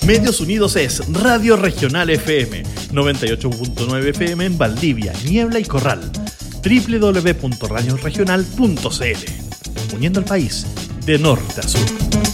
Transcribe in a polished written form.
Medios Unidos es Radio Regional FM, 98.9 FM en Valdivia, Niebla y Corral. www.radioregional.cl. Uniendo al país de norte a sur.